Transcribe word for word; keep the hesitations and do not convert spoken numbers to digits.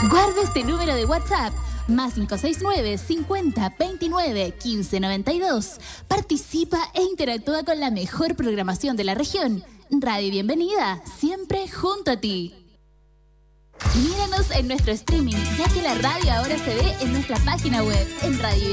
Guarda este número de WhatsApp, más cinco seis nueve, cincuenta, veintinueve, quince, noventa y dos. Participa e interactúa con la mejor programación de la región. Radio Bienvenida, siempre junto a ti. Míranos en nuestro streaming, ya que la radio ahora se ve en nuestra página web, en radio